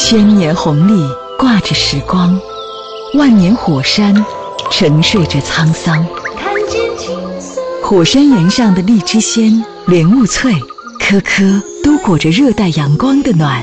千年红历挂着时光，万年火山沉睡着沧桑。 看见青色火山岩上的荔枝鲜、莲雾脆，颗颗都裹着热带阳光的暖。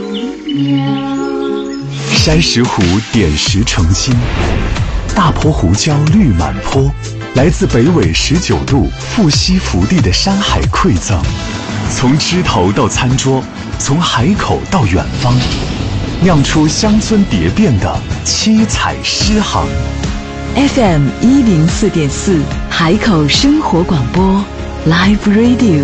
山石湖点石成金，大坡胡椒绿满坡，来自北纬19度富硒福地的山海馈赠。从枝头到餐桌，从海口到远方，酿出乡村蝶变的七彩诗行。 FM 104.4海口生活广播 Live Radio。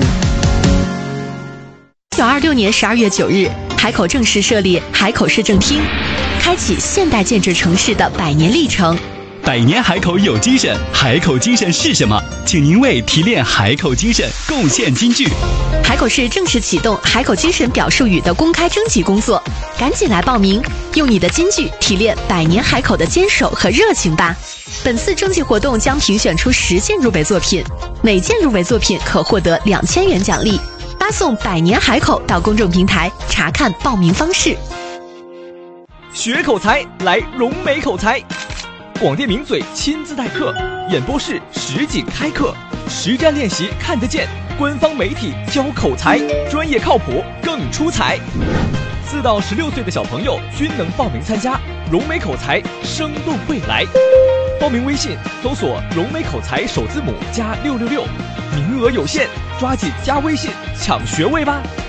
1926年12月9日，海口正式设立海口市政厅，开启现代建制城市的100年历程。 百年海口有精神，海口精神是什么？请您为提炼海口精神贡献金句。 海口市正式启动海口精神表述语的公开征集工作，赶紧来报名，用你的金句提炼100年海口的坚守和热情吧。本次征集活动将评选出10件入围作品，每件入围作品可获得2000元奖励。发送100年海口到公众平台查看报名方式。 学口才，来融美口才。广电名嘴亲自代课，演播室实景开课，实战练习看得见，官方媒体教口才，专业靠谱更出彩。4到16岁的小朋友均能报名参加融美口才生动未来。报名微信搜索融美口才首字母加666，名额有限，抓紧加微信抢学位吧。